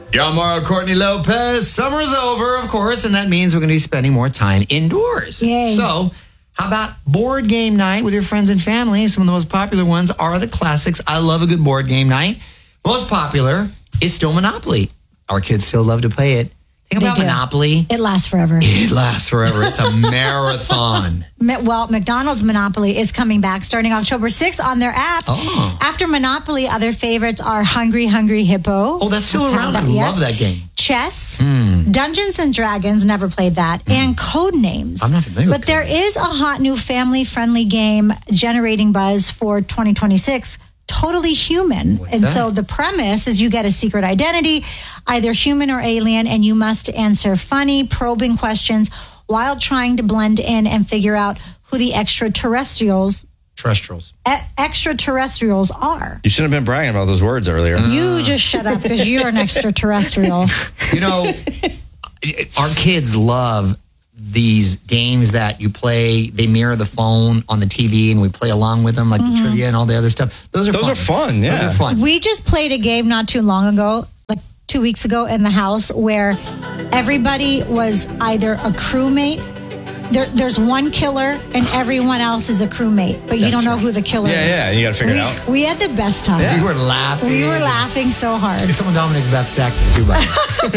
Yamara Courtney Lopez. Summer's over, of course, and that means we're going to be spending more time indoors. Yay. So, how about board game night with your friends and family? Some of the most popular ones are the classics. I love a good board game night. Most popular is still Monopoly. Our kids still love to play it. Think about Monopoly. It lasts forever. It lasts forever. It's a marathon. Well, McDonald's Monopoly is coming back starting October 6th on their app. Oh. After Monopoly, other favorites are Hungry Hungry Hippo. Oh, that's still around. I love that game. Chess, Dungeons and Dragons, never played that, and Codenames. I'm not familiar with But there is a hot new family-friendly game generating buzz for 2026, Totally Human. What's that? So the premise is you get a secret identity, either human or alien, and you must answer funny, probing questions while trying to blend in and figure out who the extraterrestrials are. You shouldn't have been bragging about those words earlier. You just shut up because you're an extraterrestrial. You know, our kids love these games that you play. They mirror the phone on the TV and we play along with them, like the trivia and all the other stuff. Those are fun. Yeah. Those are fun. We just played a game not too long ago, like 2 weeks ago in the house, where everybody was either a crewmate. There's one killer and everyone else is a crewmate, but you don't know who the killer is. Yeah, you got to figure it out. We had the best time. We were laughing. We were laughing so hard. Someone Dominic's Beth Stackton too, by the way.